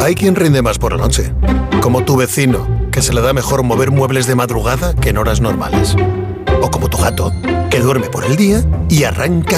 Hay quien rinde más por la noche, como tu vecino, que se le da mejor mover muebles de madrugada que en horas normales. O como tu gato, que duerme por el día y arranca